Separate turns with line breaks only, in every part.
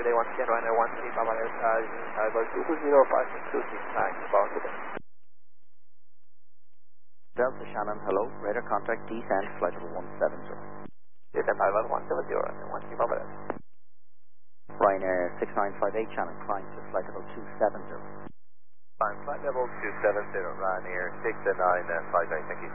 good day once again, Ryanair 13 Papa Delta, 22056 thanks, about today.
Delta Shannon, hello, radar contact, descent, flight level 170.
Descent flight level 170, Ryanair 13 Papa Delta.
Ryanair 6958 Shannon, climb to flight level 270.
Climb flight level 270, Ryanair 6958, thank you.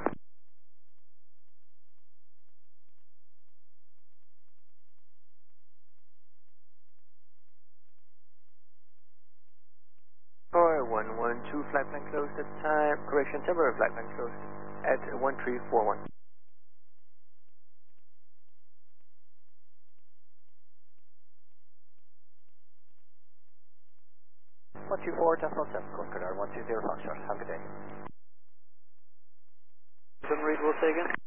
For 112, flight plan closed at time, correction, temporary flight plan closed at 1341. 124, Decimal 7, Coast Guard 120, Foxtrot, have a good day. Couldn't read, we'll say again.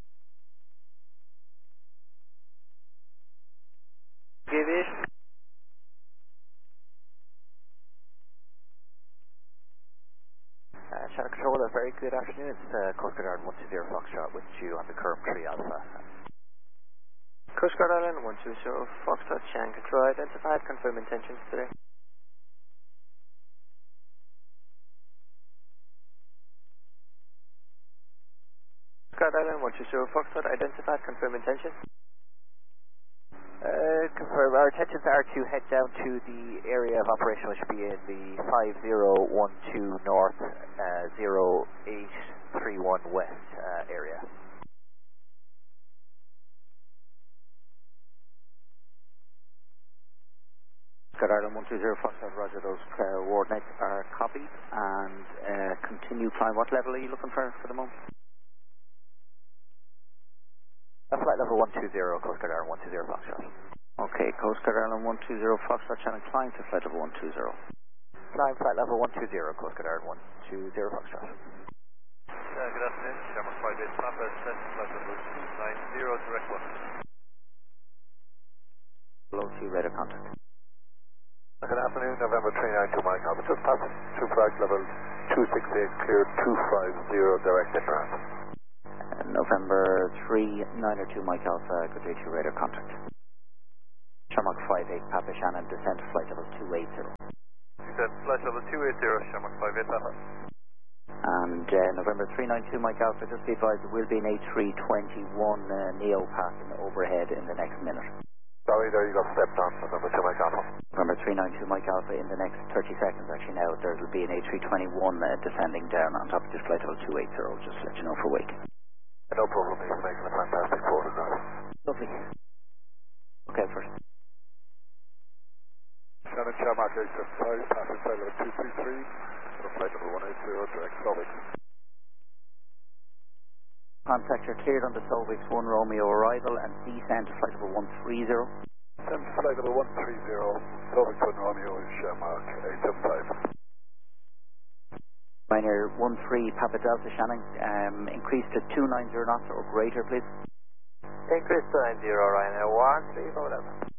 Aviation. Channel Controller, very good afternoon. It's Coast Guard 120 Foxtrot with you on the Curve 3 Alpha. Coast Guard Island 120 Foxtrot, Channel Control identified, confirm intentions today. Coast Guard Island 120 Foxtrot identified, confirm intentions. Confirm, our intentions are to head down to the area of operation, which will be in the 5012 north, 0831 west area.
Scott Ireland 120 Foxtrot, roger, those coordinates are copied, and continue climb. What level are you looking for the moment?
Flight level 120, Coast Guard Ireland 120 Foxtrot.
Okay, Coast Guard Ireland 120 Foxtrot, Channel climb to flight level 120.
Climb flight level 120, Coast Guard Ireland 120 Foxtrot. Good afternoon, Shamrock 58 Papa, set flight level 290, direct 1.
Below 2 radar contact.
Good afternoon, November 392 Mike Alpha, just passing to flight level 268, clear 250, direct inbound.
November 392 Mike Alpha, good day to radar contact. Shamrock 58 Papa Shannon, descent flight level 280.
Descent flight level 280, Shamrock 58 Papa.
And November 392 Mike Alpha, just be advised there will be an A321 Neo passing overhead in the next minute.
Sorry, there you got stepped on, November 2 Mike Alpha.
November 392 Mike Alpha, in the next 30 seconds actually now, there will be an A321 descending down on top of this flight level 280, just to let you know for wake.
No problem, he's making a fantastic photograph.
Lovely. Okay, first.
Shannon Shamrock 875, passing flight level 233, flight level 180, direct Solvix.
Contact are cleared on the Solvix 1 Romeo arrival and descend to flight level 130.
Descend to flight level 130, Solvix 1 Romeo is Shamrock 875.
Ryanair 13 Papa Delta Shannon, increase to 290 knots or greater, please.
Increase to 90, Ryanair 13 Papa Delta.